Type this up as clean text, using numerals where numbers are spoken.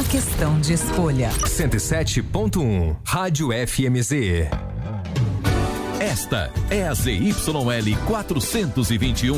questão de escolha. 107.1 Rádio FMZ. Esta é a ZYL 421.